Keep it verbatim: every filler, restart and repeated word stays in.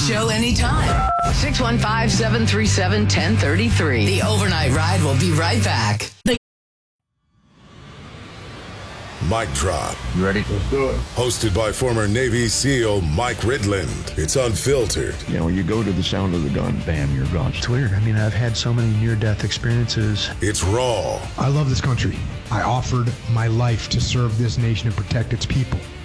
show anytime. six one five, seven three seven, one zero three three. The Overnight Ride will be right back. Mic Drop. You ready? Let's do it. Hosted by former Navy SEAL Mike Ridland. It's unfiltered. You know, you go to the sound of the gun, bam, you're gone. It's weird. I mean, I've had so many near-death experiences. It's raw. I love this country. I offered my life to serve this nation and protect its people.